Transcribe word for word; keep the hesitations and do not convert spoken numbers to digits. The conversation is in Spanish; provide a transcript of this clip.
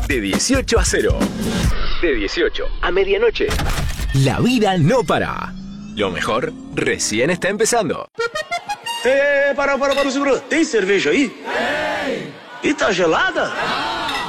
De dieciocho a cero. De dieciocho a medianoche. La vida no para. Lo mejor recién está empezando. Eh, para, para, para, segura. Tem cerveja aí? Tem. E tá gelada?